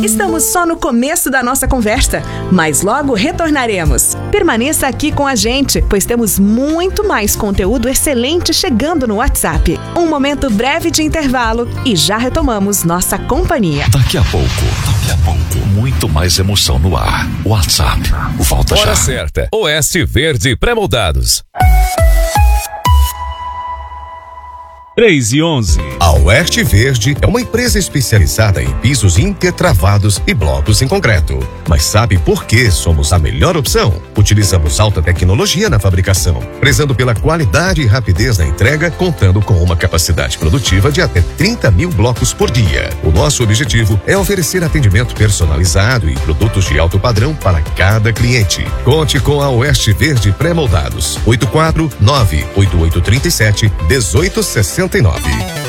Estamos só no começo da nossa conversa, mas logo retornaremos. Permaneça aqui com a gente, pois temos muito mais conteúdo excelente chegando no WhatsApp. Um momento breve de intervalo e já retomamos nossa companhia. Daqui a pouco, muito mais emoção no ar. WhatsApp, volta já. Hora certa, Oeste Verde Pré-moldados. 3:11. A Oeste Verde é uma empresa especializada em pisos impertravados e blocos em concreto. Mas sabe por que somos a melhor opção? Utilizamos alta tecnologia na fabricação, prezando pela qualidade e rapidez na entrega, contando com uma capacidade produtiva de até 30 mil blocos por dia. O nosso objetivo é oferecer atendimento personalizado e produtos de alto padrão para cada cliente. Conte com a Oeste Verde Pré-moldados. 849-8837-1869.